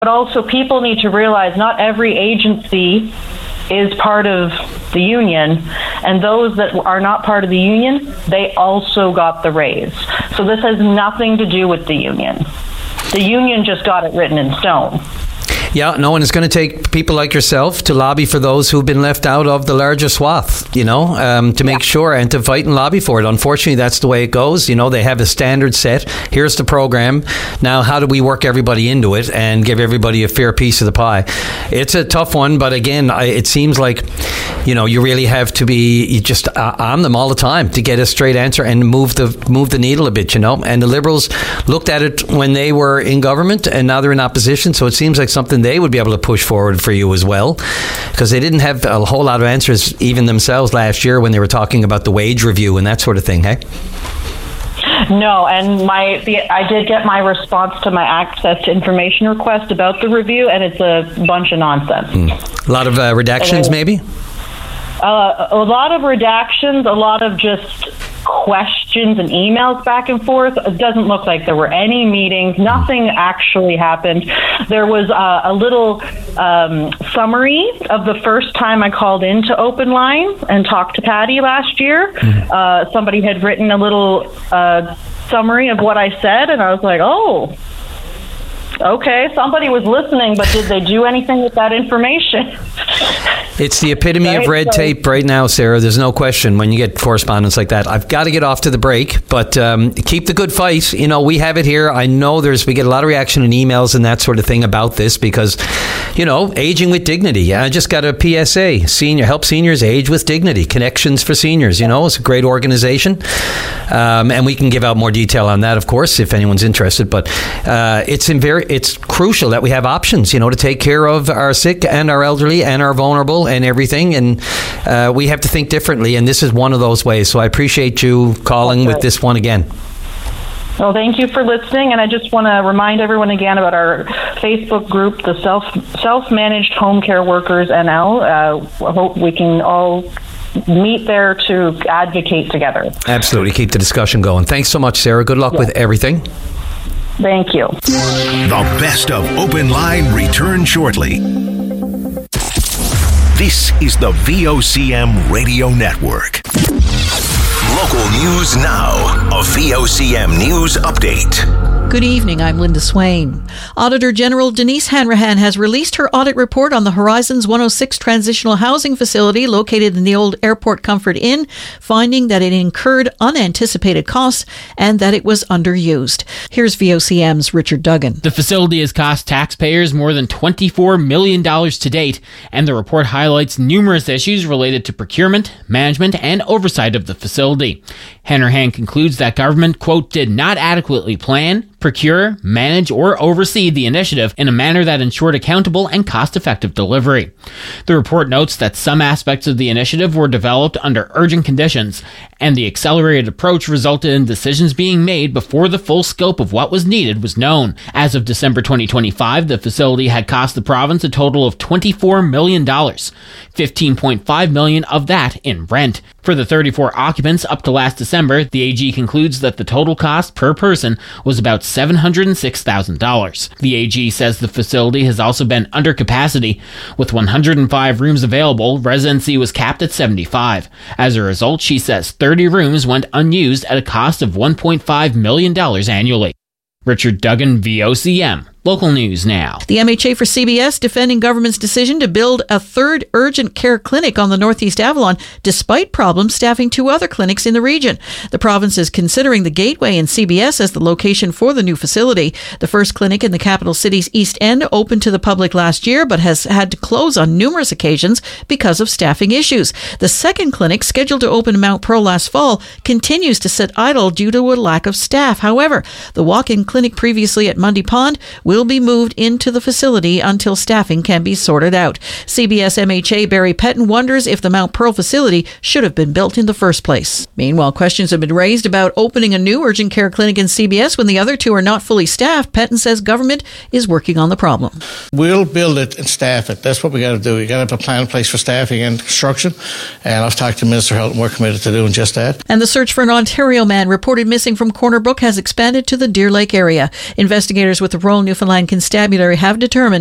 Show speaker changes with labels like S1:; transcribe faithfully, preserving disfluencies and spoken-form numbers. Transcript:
S1: But also people need to realize not every agency is part of the union, and those that are not part of the union, they also got the raise. So this has nothing to do with the union. The union just got it written in stone.
S2: Yeah, no, and it's going to take people like yourself to lobby for those who've been left out of the larger swath, you know, um, to make yeah. sure and to fight and lobby for it. Unfortunately, that's the way it goes. You know, they have a standard set. Here's the program. Now, how do we work everybody into it and give everybody a fair piece of the pie? It's a tough one, but again, I, it seems like, you know, you really have to be you just uh, on them all the time to get a straight answer and move the move the needle a bit, you know. And the Liberals looked at it when they were in government, and now they're in opposition, so it seems like something they would be able to push forward for you as well, because they didn't have a whole lot of answers even themselves last year when they were talking about the wage review and that sort of thing, hey?
S1: No, and my the, I did get my response to my access to information request about the review, and it's a bunch of nonsense.
S2: Mm. A lot of uh, redactions, maybe?
S1: Uh, a lot of redactions, a lot of just questions and emails back and forth. It doesn't look like there were any meetings. Nothing actually happened. There was uh, a little um, summary of the first time I called into Open Line and talked to Patty last year. Mm-hmm. Uh, somebody had written a little uh, summary of what I said, and I was like, oh, okay, somebody was listening, but did they do anything with that information?
S2: It's the epitome right? of red so, tape right now, Sarah. There's no question when you get correspondence like that. I've got to get off to the break, but um, keep the good fight. You know, we have it here. I know there's we get a lot of reaction in emails and that sort of thing about this because, you know, aging with dignity. I just got a P S A, senior help seniors age with dignity, Connections for Seniors. You know, it's a great organization, um, and we can give out more detail on that, of course, if anyone's interested. But uh, it's in very it's crucial that we have options, you know, to take care of our sick and our elderly and our vulnerable and everything, and uh, we have to think differently, and this is one of those ways. So I appreciate you calling with this one again.
S1: Well, thank you for listening, and I just want to remind everyone again about our Facebook group, the Self Self-Managed Home Care Workers N L. Uh, I hope we can all meet there to advocate together. Absolutely. Keep the discussion going. Thanks so much, Sarah. Good luck yeah. with everything. Thank you.
S3: The best of Open Line returns shortly. This is the V O C M Radio Network. Local news now. A V O C M News Update.
S4: Good evening, I'm Linda Swain. Auditor General Denise Hanrahan has released her audit report on the Horizons one oh six Transitional Housing Facility located in the old Airport Comfort Inn, finding that it incurred unanticipated costs and that it was underused. Here's V O C M's Richard Duggan.
S5: The facility has cost taxpayers more than twenty-four million dollars to date, and the report highlights numerous issues related to procurement, management, and oversight of the facility. Hanrahan concludes that government, quote, did not adequately plan, procure, manage, or oversee the initiative in a manner that ensured accountable and cost-effective delivery. The report notes that some aspects of the initiative were developed under urgent conditions, and the accelerated approach resulted in decisions being made before the full scope of what was needed was known. As of December twenty twenty-five, the facility had cost the province a total of twenty-four million dollars, fifteen point five million dollars of that in rent. For the thirty-four occupants up to last December, the A G concludes that the total cost per person was about seven hundred six thousand dollars. The A G says the facility has also been under capacity. With one hundred five rooms available, residency was capped at seventy-five. As a result, she says thirty rooms went unused at a cost of one point five million dollars annually. Richard Duggan, V O C M. Local news now.
S4: The M H A for C B S defending government's decision to build a third urgent care clinic on the Northeast Avalon, despite problems staffing two other clinics in the region. The province is considering the Gateway in C B S as the location for the new facility. The first clinic in the capital city's East End opened to the public last year, but has had to close on numerous occasions because of staffing issues. The second clinic, scheduled to open in Mount Pearl last fall, continues to sit idle due to a lack of staff. However, the walk-in clinic previously at Mundy Pond will be moved into the facility until staffing can be sorted out. C B S M H A Barry Pettin wonders if the Mount Pearl facility should have been built in the first place. Meanwhile, questions have been raised about opening a new urgent care clinic in C B S when the other two are not fully staffed. Pettin says government is working on the problem.
S6: We'll build it and staff it. That's what we got to do. We got to have a plan in place for staffing and construction, and I've talked to Minister Health and we're committed to doing just that.
S4: And the search for an Ontario man reported missing from Corner Brook has expanded to the Deer Lake area. Investigators with the Royal Newfoundland Newfoundland Constabulary have determined